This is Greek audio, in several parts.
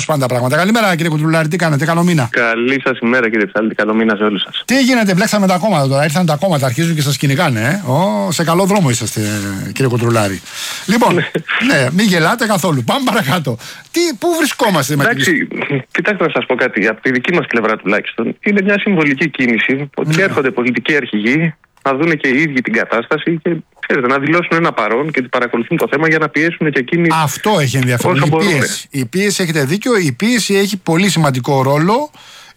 πάνε τα πράγματα. Καλημέρα, κύριε Κουντρουλάρη, τι κάνετε, καλό μήνα. Καλή σας ημέρα, κύριε Ψάλτη, καλό μήνα σε όλους σας. Τι γίνεται, μπλέξαμε τα κόμματα τώρα. Ήρθαν τα κόμματα, αρχίζουν και σας κυνηγάνε. Σε καλό δρόμο είσαστε, κύριε Κουντρουλάρη. Λοιπόν, ναι, μην γελάτε καθόλου. Πάμε παρακάτω. Πού βρισκόμαστε με την. Εντάξει, κοιτάξτε να σας πω κάτι. Από τη δική μας πλευρά τουλάχιστον, είναι μια συμβολική κίνηση ότι έρχονται πολιτικοί αρχηγοί να δουν και οι ίδιοι την κατάσταση και ξέρετε, να δηλώσουν ένα παρόν και παρακολουθούν το θέμα για να πιέσουν και εκείνοι. Αυτό έχει ενδιαφέρον. Η πίεση, έχετε δίκιο, η πίεση έχει πολύ σημαντικό ρόλο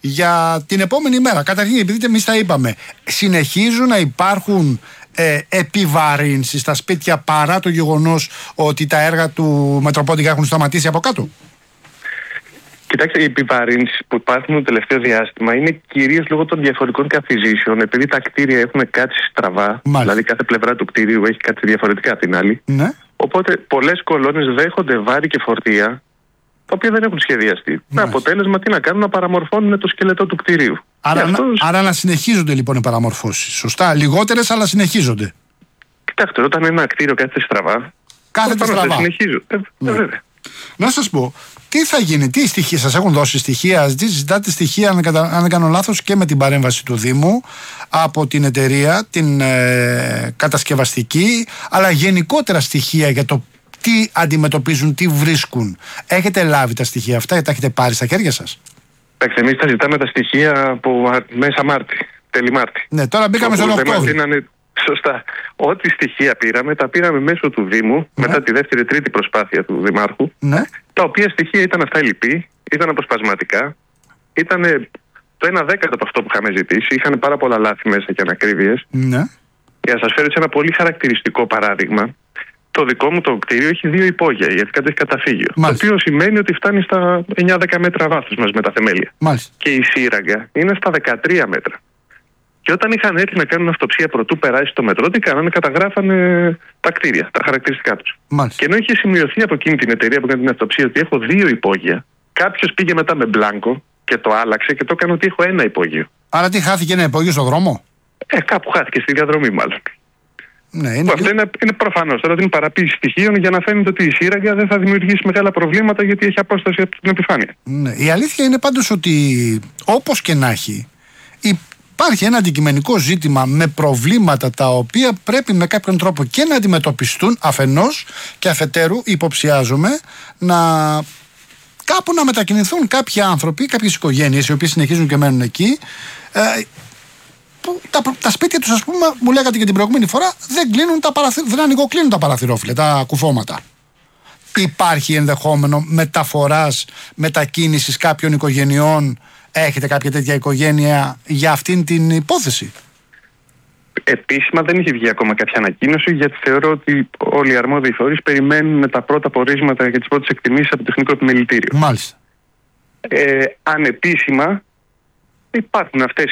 για την επόμενη μέρα. Καταρχήν, επειδή εμείς τα είπαμε, συνεχίζουν να υπάρχουν επιβαρύνσεις στα σπίτια παρά το γεγονός ότι τα έργα του Μετροπόντιγκα έχουν σταματήσει από κάτω. Κοιτάξτε, οι επιβαρύνσεις που υπάρχουν το τελευταίο διάστημα είναι κυρίως λόγω των διαφορετικών καθιζήσεων, επειδή τα κτίρια έχουν κάτσει στραβά. Δηλαδή, κάθε πλευρά του κτίριου έχει κάτι διαφορετικά από την άλλη. Ναι. Οπότε, πολλές κολόνες δέχονται βάρη και φορτία, τα οποία δεν έχουν σχεδιαστεί. Με αποτέλεσμα, τι να κάνουν, να παραμορφώνουν το σκελετό του κτιρίου. Άρα να συνεχίζονται λοιπόν οι παραμορφώσεις. Σωστά. Λιγότερες, αλλά συνεχίζονται. Κοιτάξτε, όταν ένα κτίριο κάθεται στραβά. Κάθεται στραβά. Βέβαια. Να σας πω, τι θα γίνει, τι στοιχεία σας έχουν δώσει στοιχεία, ζητάτε στοιχεία αν δεν κάνω λάθος και με την παρέμβαση του Δήμου από την εταιρεία, την κατασκευαστική, αλλά γενικότερα στοιχεία για το τι αντιμετωπίζουν, τι βρίσκουν. Έχετε λάβει τα στοιχεία αυτά, τα έχετε πάρει στα χέρια σας? Εντάξει, εμείς τα ζητάμε τα στοιχεία από μέσα Μάρτη, τέλη Μάρτη. Ναι, τώρα μπήκαμε στον Οκτώβριο. Σωστά. Ό,τι στοιχεία πήραμε, τα πήραμε μέσω του Δήμου, μετά τη δεύτερη-τρίτη προσπάθεια του Δημάρχου. Ναι. Τα οποία στοιχεία ήταν αυτά λυπή, ήταν αποσπασματικά, ήταν το 1/10 από αυτό που είχαμε ζητήσει, είχαν πάρα πολλά λάθη μέσα και ανακρίβειες. Ναι. Για να σας φέρω ένα πολύ χαρακτηριστικό παράδειγμα, το δικό μου το κτίριο έχει 2 υπόγεια, γιατί κάτι έχει καταφύγιο. Μάλιστα. Το οποίο σημαίνει ότι φτάνει στα 9-10 μέτρα βάθους μας με τα θεμέλια. Μάλιστα. Και η σύραγγα είναι στα 13 μέτρα. Και όταν είχαν έρθει να κάνουν αυτοψία πρωτού περάσει το μετρό, τι κάνανε, καταγράφανε τα κτίρια, τα χαρακτηριστικά τους. Και ενώ είχε σημειωθεί από εκείνη την εταιρεία που έκανε την αυτοψία ότι έχω 2 υπόγεια, κάποιος πήγε μετά με μπλάνκο και το άλλαξε και το έκανε ότι έχω 1 υπόγειο. Άρα τι, χάθηκε ένα υπόγειο στον δρόμο? Κάπου χάθηκε στη διαδρομή, μάλλον. Ναι, αυτό είναι προφανώς. Τώρα δίνει παραποίηση στοιχείων για να φαίνεται ότι η σύραγγα δεν θα δημιουργήσει μεγάλα προβλήματα γιατί έχει απόσταση από την επιφάνεια. Ναι. Η αλήθεια είναι πάντως ότι όπως και να έχει, υπάρχει ένα αντικειμενικό ζήτημα με προβλήματα τα οποία πρέπει με κάποιον τρόπο και να αντιμετωπιστούν αφενός και αφετέρου υποψιάζομαι κάπου να μετακινηθούν κάποιοι άνθρωποι, κάποιες οικογένειες οι οποίες συνεχίζουν και μένουν εκεί, που τα σπίτια τους, ας πούμε, μου λέγατε και την προηγούμενη φορά, δεν ανοιγοκλίνουν τα παραθυρόφυλλα, τα κουφώματα. Υπάρχει ενδεχόμενο μεταφοράς, μετακίνησης κάποιων οικογενειών? Έχετε κάποια τέτοια οικογένεια για αυτήν την υπόθεση? Επίσημα δεν έχει βγει ακόμα κάποια ανακοίνωση, γιατί θεωρώ ότι όλοι οι αρμόδιοι φορείς περιμένουν τα πρώτα πορίσματα για τις πρώτες εκτιμήσεις από το τεχνικό επιμελητήριο. Μάλιστα. Ανεπίσημα υπάρχουν αυτές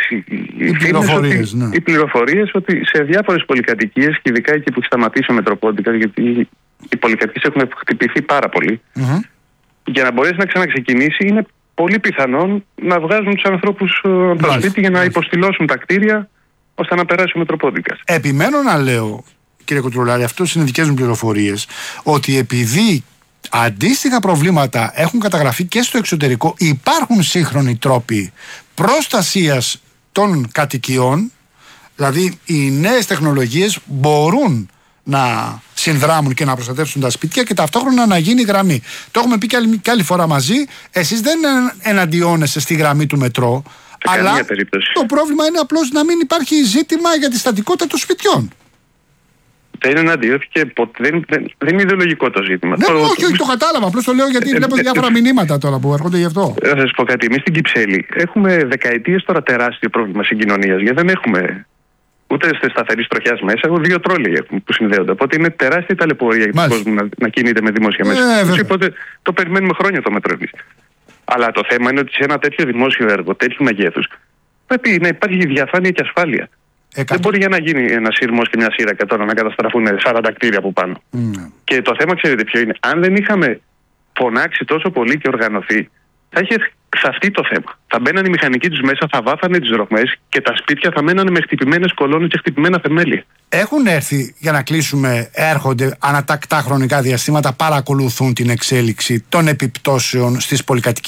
οι πληροφορίες ότι σε διάφορες πολυκατοικίες, και ειδικά εκεί που έχει σταματήσει ο Μετροπόντιγκας, γιατί οι πολυκατοικίες έχουν χτυπηθεί πάρα πολύ, για να μπορέσει να ξαναξεκινήσει είναι πολύ πιθανόν να βγάζουν τους ανθρώπους από το σπίτι για να υποστηλώσουν τα κτίρια ώστε να περάσει ο Μετροπόντιγκας. Επιμένω να λέω, κύριε Κουντρουλάρη, αυτό είναι δικές μου πληροφορίες, ότι επειδή αντίστοιχα προβλήματα έχουν καταγραφεί και στο εξωτερικό, υπάρχουν σύγχρονοι τρόποι προστασίας των κατοικιών, δηλαδή οι νέες τεχνολογίες μπορούν να συνδράμουν και να προστατεύσουν τα σπίτια και ταυτόχρονα να γίνει γραμμή. Το έχουμε πει και άλλη φορά μαζί. Εσείς δεν εναντιώνεστε στη γραμμή του μετρό, αλλά το πρόβλημα είναι απλώς να μην υπάρχει ζήτημα για τη στατικότητα των σπιτιών. Δεν είναι εναντίον και δεν είναι ιδεολογικό το ζήτημα. Ναι, όχι, το κατάλαβα. Απλώς το λέω γιατί βλέπω διάφορα μηνύματα τώρα που έρχονται γι' αυτό. Θα σας πω κάτι. Εμείς στην Κυψέλη έχουμε δεκαετίες τώρα τεράστιο πρόβλημα συγκοινωνίας, γιατί δεν έχουμε ούτε σταθερή τροχιά μέσα, έχω 2 τρόλια που συνδέονται. Οπότε είναι τεράστια ταλαιπωρία για τον κόσμο να κινείται με δημόσια μέσα. Οπότε το περιμένουμε χρόνια το μετρό εμείς. Αλλά το θέμα είναι ότι σε ένα τέτοιο δημόσιο έργο, τέτοιου μεγέθους, πρέπει να υπάρχει διαφάνεια και ασφάλεια. Δεν μπορεί για να γίνει ένα σύρμος και μια σύραγγα τώρα να καταστραφούν 40 κτίρια από πάνω. Και το θέμα, ξέρετε ποιο είναι? Αν δεν είχαμε φωνάξει τόσο πολύ και οργανωθεί, θα είχε ξαφτεί το θέμα. Θα μπαίναν οι μηχανικοί τους μέσα, θα βάφανε τις ρογμές και τα σπίτια θα μένανε με χτυπημένες κολόνες και χτυπημένα θεμέλια. Έχουν έρθει, για να κλείσουμε, έρχονται ανατακτά χρονικά διαστήματα, παρακολουθούν την εξέλιξη των επιπτώσεων στις πολυκατοικίες